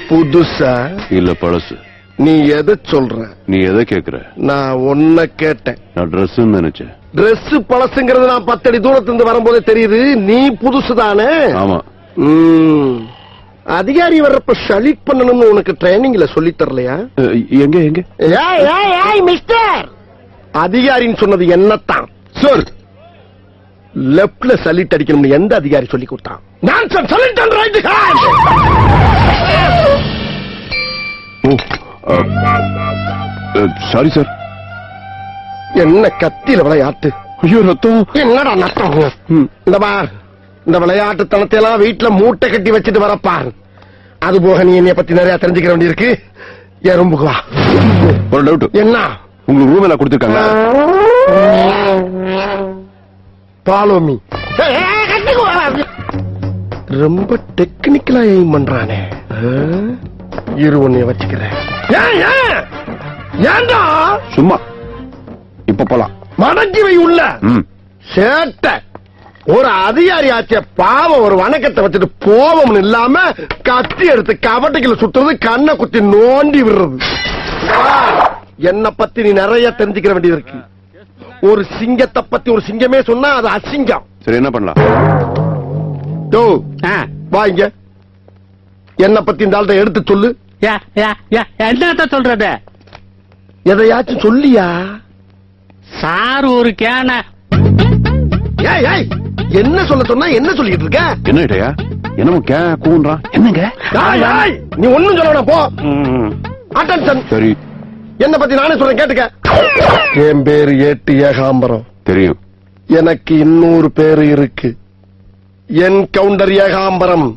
புதுசா இல்ல பழசு. நீ எதை சொல்ற? நீ எதை கேக்குற? நான் ஒன்ன கேட்டேன். நான் ட்ரெஸ் நினைச்சேன். ட்ரெஸ் பழசுங்கிறது நான் 10 அடி தூரத்திலிருந்து வரும்போதே தெரியுது. நீ புதுசு தானே? ஆமா. அதிகாரி வர்றப்ப சலீட் பண்ணணும்னு உனக்கு ட்ரைனிங்ல சொல்லி தரலையா? எங்க எங்க? மிஸ்டர் அதிகாரின்னு சொன்னது என்னத்தான் சார்? லெப்ட்ல சலீட் அடிக்கணும்னு எந்த அதிகாரி சொல்லி கொடுத்தான்? நான் சலீட் and right hand. Sorry sir. என்ன கத்தியில விளையாட்டு? ஐயோ ரத்தம். என்னடா நத்தம்? இந்த விளையாட்டுத்தனத்தை எல்லாம் வீட்டுல மூட்டை கட்டி வச்சுட்டு வரப்பார். அது போக நீ என்னைய பத்தி நிறைய தெரிஞ்சுக்கிற வேண்டியிருக்கு. எறும்புக்கு வா. ஒரு டவுட். என்ன? உங்களுக்கு ரூம் எல்லாம் கொடுத்துருக்காங்க? பாலோமி ரொம்ப டெக்னிக்கலா எய்ம் பண்றானே. இரு உன்னைய வச்சுக்கிறேன். ஏண்டா சும்மா இப்ப போலாம். மடக்கி வை உள்ள. சேட்ட ஒரு அதிகாரி ஆச்சே பாவம். ஒரு வணக்கத்தை வச்சுட்டு போவம்னு இல்லாம கத்தி எடுத்து கவட்டைக்குள்ள சுத்துறது, கண்ணை குத்தி நோண்டி விடுறது. என்ன பத்தி நீ நிறைய தெரிஞ்சுக்கிற வேண்டியது இருக்கு. ஒரு சிங்கத்தை பத்தி ஒரு சிங்கமே சொன்னா அது அசிங்கம். சரி என்ன பண்ணலாம்? வாங்க. என்ன பத்தி இந்த ஆள்கிட்ட எடுத்து சொல்லு. என்ன சொல்றது? எதையாச்சும் சொல்லியா? சார் ஒரு கேன. என்ன சொல்ல சொன்னா என்ன சொல்லிட்டு இருக்க? என்ன இடையா? என்னமோ கே கூன்றான். என்னங்க? நீ ஒண்ணும் சொல்ல போ. அட்டென்ஷன். சரி. என்ன பத்தி நானே சொல்றேன் கேட்டுக்க. என் பேரு ஏட்டு ஏகாம்பரம். தெரியும். எனக்கு இன்னொரு பேரு இருக்கு. என் கவுண்டர் ஏகாம்பரம்.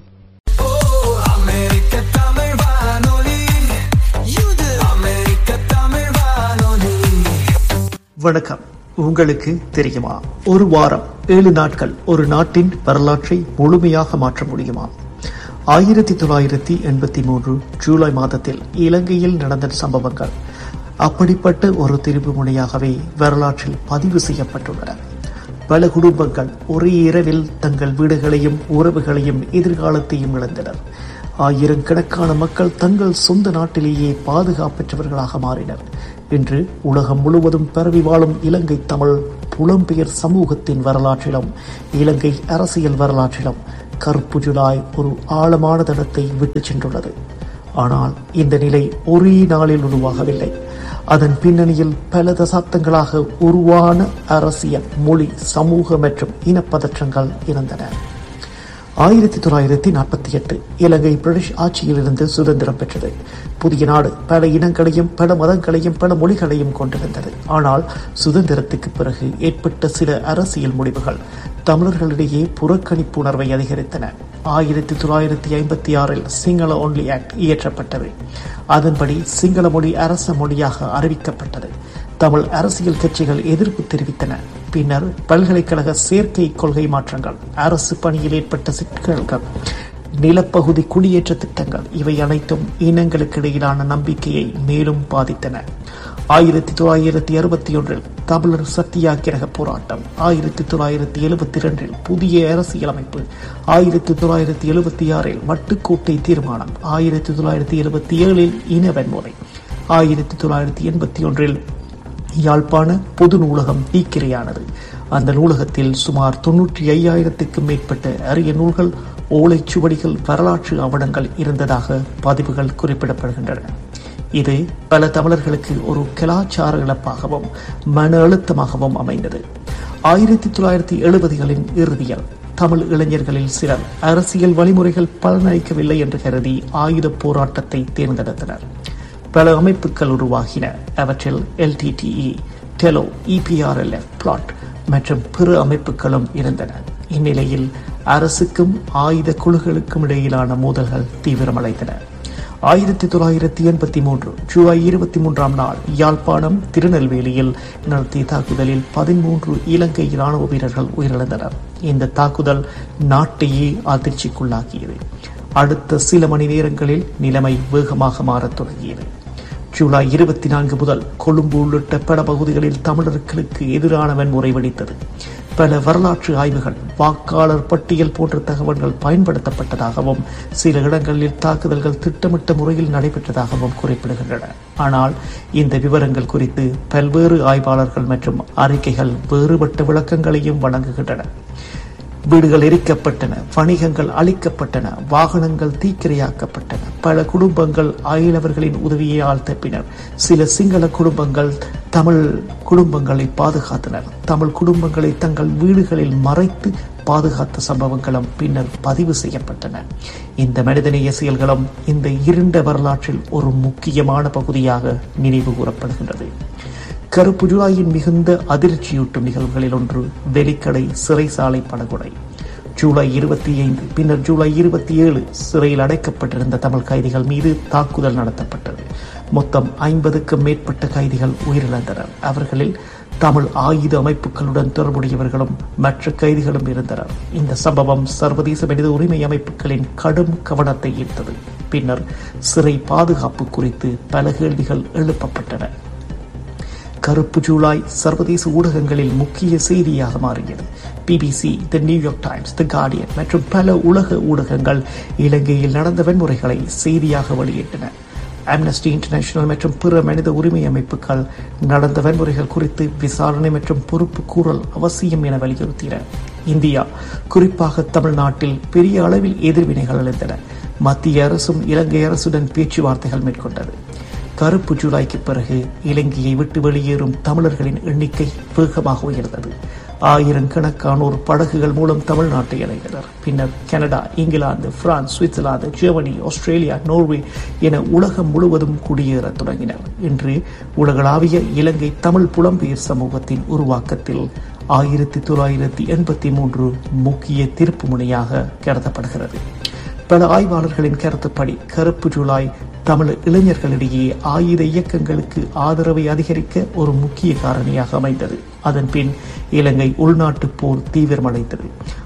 வணக்கம். உங்களுக்கு தெரியுமா, ஒரு வாரம் 7 நாட்கள் ஒரு நாட்டின் வரலாற்றை முழுமையாக மாற்ற முடியுமா? 1983 ஜூலை மாதத்தில் இலங்கையில் நடந்த சம்பவங்கள் அப்படிப்பட்ட ஒரு திருப்பு முனையாகவே வரலாற்றில் பதிவு செய்யப்பட்டுள்ளன. பல குடும்பங்கள் ஒரே இரவில் தங்கள் வீடுகளையும் உறவுகளையும் எதிர்காலத்தையும் இழந்தனர். ஆயிரக்கணக்கான மக்கள் தங்கள் சொந்த நாட்டிலேயே பாதுகாப்பற்றவர்களாக மாறினர். இன்று உலகம் முழுவதும் பரவி வாழும் இலங்கை தமிழ் புலம்பெயர் சமூகத்தின் வரலாற்றிலும் இலங்கை அரசியல் வரலாற்றிலும் கருப்பு ஜூலை ஒரு ஆழமான தடத்தை விட்டு சென்றுள்ளது. ஆனால் இந்த நிலை ஒரே நாளில் உருவாகவில்லை. அதன் பின்னணியில் பல தசாப்தங்களாக உருவான அரசியல், மொழி, சமூக மற்றும் இனப்பதற்றங்கள் இருந்தன. 1948 இலங்கை பிரிட்டிஷ் ஆட்சியிலிருந்து சுதந்திரம் பெற்றது. புதிய நாடு பல இனங்களையும் பல மதங்களையும் பல மொழிகளையும் கொண்டிருந்தது. ஆனால் சுதந்திரத்துக்கு பிறகு ஏற்பட்ட சில அரசியல் முடிவுகள் தமிழர்களிடையே புறக்கணிப்பு உணர்வை அதிகரித்தன. 1956 சிங்கள ஒன்லி ஆக்ட் இயற்றப்பட்டது. அதன்படி சிங்கள மொழி அரச மொழியாக அறிவிக்கப்பட்டது. தமிழ் அரசியல் கட்சிகள் எதிர்ப்பு தெரிவித்தன. பின்னர் பல்கலைக்கழக சேர்க்கை கொள்கை மாற்றங்கள், அரசு பணியில் ஏற்பட்ட சிக்கல்கள், நிலப்பகுதி குடியேற்ற திட்டங்கள், இவை அனைத்தும் இனங்களுக்கு இடையிலான நம்பிக்கையை மேலும் பாதித்தன. 1961 தமிழர் சத்தியாகிரக போராட்டம், 1972 புதிய அரசியலமைப்பு, 1976 வட்டுக்கோட்டை தீர்மானம், 1977 இன வன்முறை, 1981 யாழ்ப்பாண பொது நூலகம் தீக்கிரையானது. அந்த நூலகத்தில் சுமார் 95,000க்கும் மேற்பட்ட அரிய நூல்கள், ஓலைச்சுவடிகள், வரலாற்று ஆவணங்கள் இருந்ததாக பதிவுகள் குறிப்பிடப்படுகின்றன. இது பல தமிழர்களுக்கு ஒரு கலாச்சார இழப்பாகவும் மன அழுத்தமாகவும் அமைந்தது. 1970களின் இறுதியில் தமிழ் இளைஞர்களில் சிலர் அரசியல் வழிமுறைகள் பலனளிக்கவில்லை என்று கருதி ஆயுத போராட்டத்தை தேர்ந்தெடுத்தனர். பல அமைப்புகள் உருவாகின. அவற்றில் LTTE, டெலோ, EPRLF, பிளாட் மற்றும் பிற அமைப்புகளும் இருந்தன. இந்நிலையில் அரசுக்கும் ஆயுத குழுக்களுக்கும் இடையிலான மோதல்கள் தீவிரமடைந்தன. 1983 ஜூலை 23ஆம் நாள் யாழ்ப்பாணம் திருநெல்வேலியில் நடத்திய தாக்குதலில் 13 இலங்கை ராணுவ வீரர்கள் உயிரிழந்தனர். இந்த தாக்குதல் நாட்டையே அதிர்ச்சிக்குள்ளாக்கியது. அடுத்த சில மணி நேரங்களில் நிலைமை வேகமாக மாறத் தொடங்கியது. ஜூலை 24 முதல் கொழும்பு உள்ளிட்ட பல பகுதிகளில் தமிழர்களுக்கு எதிரான வன்முறை வெடித்தது. பல வரலாற்று ஆய்வுகள் வாக்காளர் பட்டியல் போன்ற தகவல்கள் பயன்படுத்தப்பட்டதாகவும் சில இடங்களில் தாக்குதல்கள் திட்டமிட்ட முறையில் நடைபெற்றதாகவும் குறிப்பிடுகின்றன. ஆனால் இந்த விவரங்கள் குறித்து பல்வேறு ஆய்வாளர்கள் மற்றும் அறிக்கைகள் வேறுபட்ட விளக்கங்களையும் வழங்குகின்றன. வீடுகள் எரிக்கப்பட்டன, வணிகங்கள் அழிக்கப்பட்டன, வாகனங்கள் தீக்கிரையாக்கப்பட்டன, பல குடும்பங்கள் அயலவர்களின் உதவியால் தப்பினர். சில சிங்கள குடும்பங்கள் தமிழ் குடும்பங்களை பாதுகாத்தனர். தமிழ் குடும்பங்களை தங்கள் வீடுகளில் மறைத்து பாதுகாத்த சம்பவங்களும் பின்னர் பதிவு செய்யப்பட்டன. இந்த மனிதநேய செயல்களும் இந்த இருண்ட வரலாற்றில் ஒரு முக்கியமான பகுதியாக நினைவு கூறப்படுகின்றது. கருப்பு ஜூலையின் மிகுந்த அதிர்ச்சியூட்டும் நிகழ்வுகளில் ஒன்று வெலிக்கடை சிறைசாலை படுகொலை. ஜூலை 25 பின்னர் ஜூலை 27 சிறையில் அடைக்கப்பட்டிருந்த தமிழ் கைதிகள் மீது தாக்குதல் நடத்தப்பட்டது. மொத்தம் 50க்கும் மேற்பட்ட கைதிகள் உயிரிழந்தனர். அவர்களில் தமிழ் ஆயுத அமைப்புகளுடன் தொடர்புடையவர்களும் மற்ற கைதிகளும் இருந்தனர். இந்த சம்பவம் சர்வதேச மனித உரிமை அமைப்புகளின் கடும் கவனத்தை ஈர்த்தது. பின்னர் சிறை பாதுகாப்பு குறித்து பல கேள்விகள் எழுப்பப்பட்டன. கருப்பு ஜூலை சர்வதேச ஊடகங்களில் முக்கிய செய்தியாக மாறியது. BBC, தி நியூயார்க் டைம்ஸ், தி கார்டியன் மற்றும் பல உலக ஊடகங்கள் இலங்கையில் நடந்த வன்முறைகளை செய்தியாக வெளியிட்டன. ஆம்னஸ்டி இன்டர்நேஷனல் மற்றும் பிற மனித உரிமை அமைப்புகள் நடந்த வன்முறைகள் குறித்து விசாரணை மற்றும் பொறுப்பு கூறல் அவசியம் என வலியுறுத்தின. இந்தியா, குறிப்பாக தமிழ்நாட்டில் பெரிய அளவில் எதிர்வினைகள் எழுந்தன. மத்திய அரசும் இலங்கை அரசுடன் பேச்சுவார்த்தைகள் மேற்கொண்டது. கருப்பு ஜூலைக்கு பிறகு இலங்கையை விட்டு வெளியேறும் தமிழர்களின் எண்ணிக்கை வேகமாக உயர்ந்தது. ஆயிரக்கணக்கானோர் படகுகள் மூலம் தமிழ்நாட்டை அடைந்தனர். பின்னர் Canada, England, France, Switzerland, Germany, Australia, Norway என உலகம் முழுவதும் குடியேற தொடங்கினர். இன்று உலகளாவிய இலங்கை தமிழ் புலம்பெயர் சமூகத்தின் உருவாக்கத்தில் 1983 முக்கிய திருப்பு முனையாக கருதப்படுகிறது. பல ஆய்வாளர்களின் கருத்துப்படி கருப்பு ஜூலை தமிழ் இளைஞர்களிடையே ஆயுத இயக்கங்களுக்கு ஆதரவை அதிகரிக்க ஒரு முக்கிய காரணியாக அமைந்தது. அதன் பின் இலங்கை உள்நாட்டு போர் தீவிரமடைந்தது.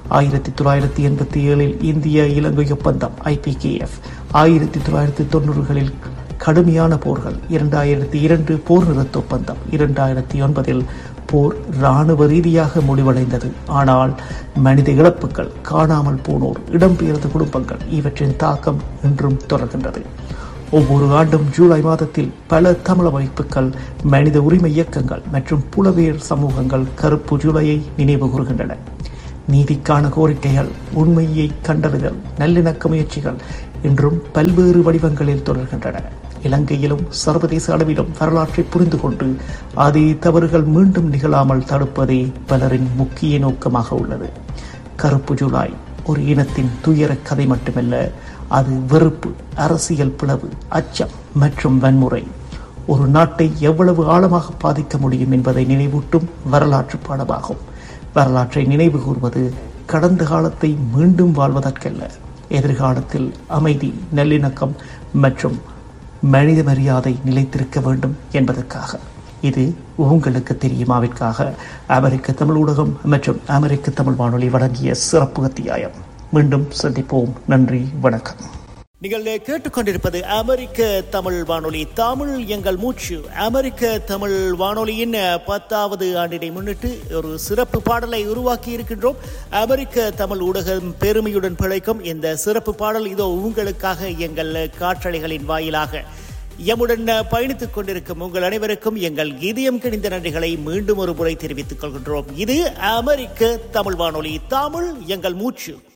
1987 இந்திய இலங்கை ஒப்பந்தம் IPKF, 1990களில் கடுமையான போர்கள், 2002 போர் நிறுத்த ஒப்பந்தம், 2009 போர் இராணுவ ரீதியாக முடிவடைந்தது. ஆனால் மனித இழப்புகள், காணாமல் போனோர், இடம்பெயர்ந்த குடும்பங்கள் இவற்றின் தாக்கம் இன்றும் தொடர்கின்றது. ஒவ்வொரு ஆண்டும் ஜூலை மாதத்தில் பல தமிழ் அமைப்புகள், மனித உரிமை இயக்கங்கள் மற்றும் புலம்பெயர் சமூகங்கள் கருப்பு ஜூலையை நினைவு கூறுகின்றன. நீதிக்கான கோரிக்கைகள், உண்மையை கண்டறிதல், நல்லிணக்க முயற்சிகள் இன்றும் பல்வேறு வடிவங்களில் தொடர்கின்றன. இலங்கையிலும் சர்வதேச அளவிலும் வரலாற்றை புரிந்து கொண்டு அதே தவறுகள் மீண்டும் நிகழாமல் தடுப்பதே பலரின் முக்கிய நோக்கமாக உள்ளது. கருப்பு ஜூலை ஒரு இனத்தின் துயர கதை மட்டுமல்ல, அது வெறுப்பு, அரசியல் பிளவு, அச்சம் மற்றும் வன்முறை ஒரு நாட்டை எவ்வளவு ஆழமாக பாதிக்க முடியும் என்பதை நினைவூட்டும் வரலாற்று பாடமாகும். வரலாற்றை நினைவு கூர்வது கடந்த காலத்தை மீண்டும் வாழ்வதற்கல்ல, எதிர்காலத்தில் அமைதி, நல்லிணக்கம் மற்றும் மனித மரியாதை நிலைத்திருக்க வேண்டும் என்பதற்காக. இது உங்களுக்கு தெரியுமாவிற்காக அமெரிக்க தமிழ் ஊடகம் மற்றும் அமெரிக்க தமிழ் வானொலி வழங்கிய சிறப்பு அத்தியாயம். மீண்டும் சந்திப்போம். நன்றி, வணக்கம். நீங்கள் கேட்டுக்கொண்டிருப்பது அமெரிக்க தமிழ் வானொலி, தமிழ் எங்கள் மூச்சு. அமெரிக்க தமிழ் வானொலியின் 10வது ஆண்டினை முன்னிட்டு ஒரு சிறப்பு பாடலை உருவாக்கி இருக்கின்றோம். அமெரிக்க தமிழ் ஊடகம் பெருமையுடன் பிழைக்கும் இந்த சிறப்பு பாடல் இதோ உங்களுக்காக எங்கள் காற்றலைகளின் வாயிலாக. எம்முடன் பயணித்துக் கொண்டிருக்கும் உங்கள் அனைவருக்கும் எங்கள் இதயம் கிணிந்த நன்றிகளை மீண்டும் ஒரு முறை தெரிவித்துக் கொள்கின்றோம். இது அமெரிக்க தமிழ் வானொலி, தமிழ் எங்கள் மூச்சு.